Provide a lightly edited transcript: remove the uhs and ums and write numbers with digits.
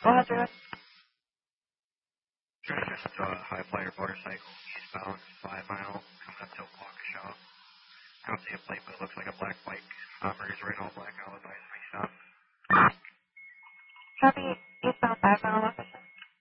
Go ahead, Jared. Just high flyer motorcycle, eastbound, 5 mile, coming up to Waukesha. I don't see a plate, but it looks like a black bike. Operator's right all black, I'll advise me stop. Copy.